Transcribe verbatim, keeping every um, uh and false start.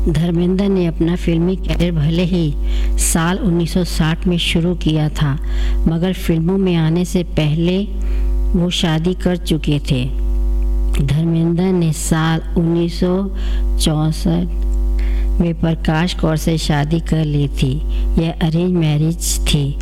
धर्मेंद्र ने अपना फिल्मी कैरियर भले ही साल उन्नीस सौ साठ में शुरू किया था, मगर फिल्मों में आने से पहले वो शादी कर चुके थे। धर्मेंद्र ने साल उन्नीस सौ चौंसठ में प्रकाश कौर से शादी कर ली थी। यह अरेंज मैरिज थी।